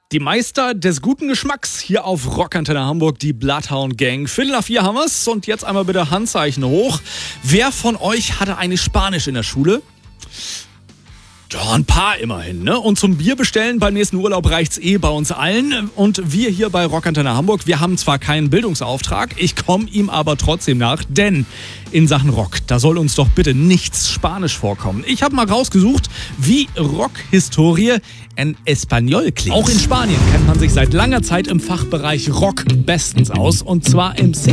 Die Meister des guten Geschmacks hier auf Rockantenne Hamburg, die Bloodhound Gang. 3:45 haben wir's und jetzt einmal bitte Handzeichen hoch. Wer von euch hatte eigentlich Spanisch in der Schule? Ja, ein paar immerhin, ne? Und zum Bier bestellen beim nächsten Urlaub reicht's bei uns allen. Und wir hier bei Rockantenne Hamburg, wir haben zwar keinen Bildungsauftrag, ich komme ihm aber trotzdem nach, denn in Sachen Rock, da soll uns doch bitte nichts Spanisch vorkommen. Ich habe mal rausgesucht, wie Rockhistorie en Español klingt. Auch in Spanien kennt man sich seit langer Zeit im Fachbereich Rock bestens aus, und zwar im